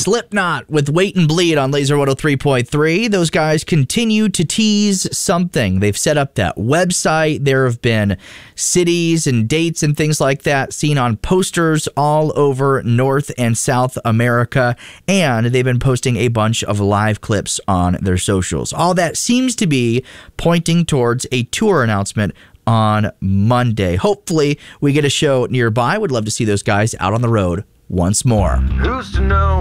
Slipknot with Wait and Bleed on Laser 103.3. Those guys continue to tease something. They've set up that website. There have been cities and dates and things like that seen on posters all over North and South America. And they've been posting a bunch of live clips on their socials. All that seems to be pointing towards a tour announcement on Monday. Hopefully, we get a show nearby. Would love to see those guys out on the road once more. Who's to know